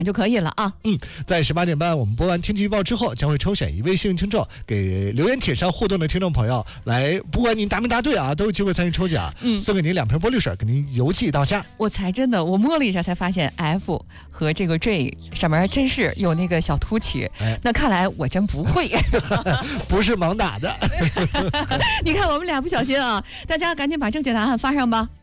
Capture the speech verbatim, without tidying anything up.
就可以了啊。 嗯，在十八点半我们播完天气预报之后，将会抽选一位幸运听众，给留言帖上互动的听众朋友来，不管您答没答对啊，都有机会参与抽奖。嗯，送给您两瓶玻璃水，给您邮寄到家。 我才真的，我摸了一下才发现 F 和这个 J 上面真是有那个小凸起。哎，那看来我真不会， 不是盲打的。 你看我们俩不小心啊，大家赶紧把正确答案发上吧。